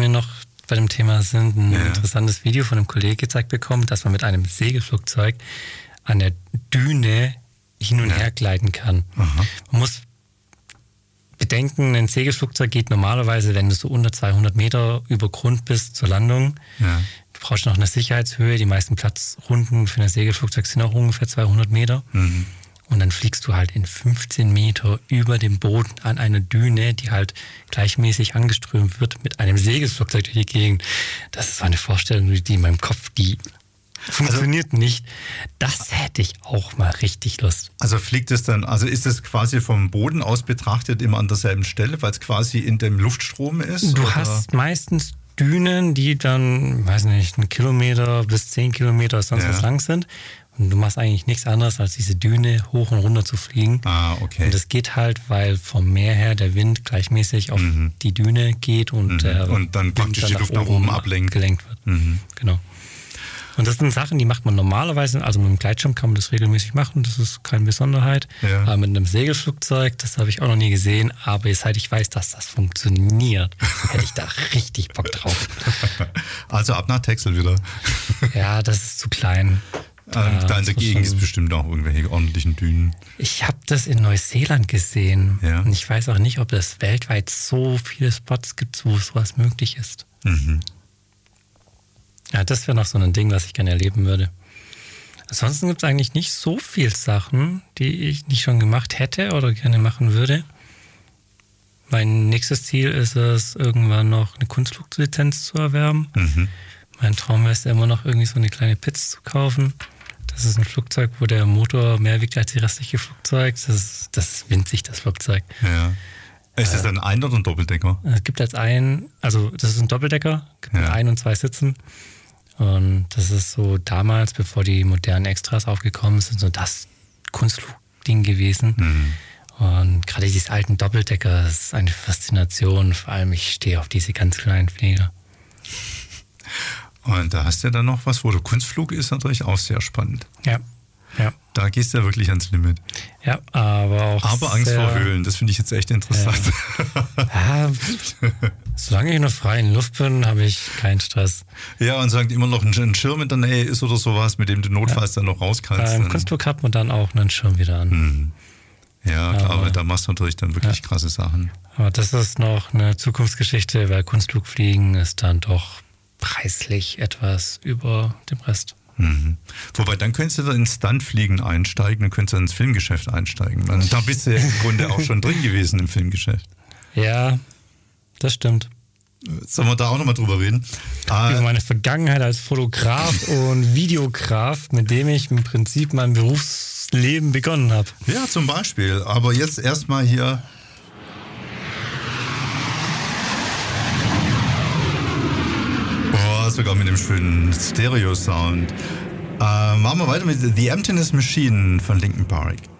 wir noch bei dem Thema sind, ein interessantes Video von einem Kollegen gezeigt bekommen, dass man mit einem Segelflugzeug an der Düne hin und her gleiten kann. Aha. Man muss bedenken, ein Segelflugzeug geht normalerweise, wenn du so unter 200 Meter über Grund bist, zur Landung. Ja. Du brauchst noch eine Sicherheitshöhe. Die meisten Platzrunden für ein Segelflugzeug sind auch ungefähr 200 Meter. Mhm. Und dann fliegst du halt in 15 Meter über dem Boden an einer Düne, die halt gleichmäßig angeströmt wird, mit einem Segelflugzeug durch die Gegend. Das ist so eine Vorstellung, die in meinem Kopf, die funktioniert nicht. Das hätte ich auch mal richtig Lust. Also fliegt es dann, also ist es quasi vom Boden aus betrachtet immer an derselben Stelle, weil es quasi in dem Luftstrom ist? Du hast meistens Dünen, die dann, weiß nicht, 1 Kilometer bis 10 Kilometer sonst was lang sind. Und du machst eigentlich nichts anderes, als diese Düne hoch und runter zu fliegen. Okay. Und das geht halt, weil vom Meer her der Wind gleichmäßig auf die Düne geht und dann praktisch die Luft nach oben ablenkt. Gelenkt wird. Genau. Und das sind Sachen, die macht man normalerweise, also mit einem Gleitschirm kann man das regelmäßig machen, das ist keine Besonderheit. Ja. Aber mit einem Segelflugzeug, das habe ich auch noch nie gesehen, aber seit ich weiß, dass das funktioniert, hätte ich da richtig Bock drauf. Also ab nach Texel wieder. Ja, das ist zu klein. Da in der Gegend ist bestimmt auch irgendwelche ordentlichen Dünen. Ich habe das in Neuseeland gesehen. Ja. Und ich weiß auch nicht, ob es weltweit so viele Spots gibt, wo sowas möglich ist. Mhm. Ja, das wäre noch so ein Ding, was ich gerne erleben würde. Ansonsten gibt es eigentlich nicht so viele Sachen, die ich nicht schon gemacht hätte oder gerne machen würde. Mein nächstes Ziel ist es, irgendwann noch eine Kunstfluglizenz zu erwerben. Mhm. Mein Traum wäre es immer noch, irgendwie so eine kleine Pitz zu kaufen. Das ist ein Flugzeug, wo der Motor mehr wiegt als die restliche Flugzeug. Das ist winzig, das Flugzeug. Ja. Ist das ein Ein- oder ein Doppeldecker? Es gibt das ist ein Doppeldecker, gibt mit 1 und 2 Sitzen. Und das ist so damals, bevor die modernen Extras aufgekommen sind, so das Kunstflugding gewesen. Mhm. Und gerade diese alten Doppeldecker, das ist eine Faszination. Vor allem, ich stehe auf diese ganz kleinen Flieger. Und da hast du ja dann noch was, wo der Kunstflug ist natürlich auch sehr spannend. Ja. Da gehst du ja wirklich ans Limit. Ja, aber Angst vor Höhlen, das finde ich jetzt echt interessant. Ja, solange ich in der freien Luft bin, habe ich keinen Stress. Ja, und sagt immer noch ein Schirm in der Nähe ist oder sowas, mit dem du notfalls dann noch raus kannst. Beim Kunstflug hat man dann auch einen Schirm wieder an. Mhm. Ja, klar, aber da machst du natürlich dann wirklich krasse Sachen. Aber das ist noch eine Zukunftsgeschichte, weil Kunstflugfliegen ist dann doch preislich etwas über dem Rest. Mhm. Wobei, dann könntest du da ins Stuntfliegen einsteigen und könntest du ins Filmgeschäft einsteigen. Also, da bist du ja im Grunde auch schon drin gewesen im Filmgeschäft. Ja, das stimmt. Sollen wir da auch nochmal drüber reden? Über meine Vergangenheit als Fotograf und Videograf, mit dem ich im Prinzip mein Berufsleben begonnen habe. Ja, zum Beispiel. Aber jetzt erstmal hier... sogar mit dem schönen Stereo-Sound. Machen wir weiter mit The Emptiness Machine von Linkin Park.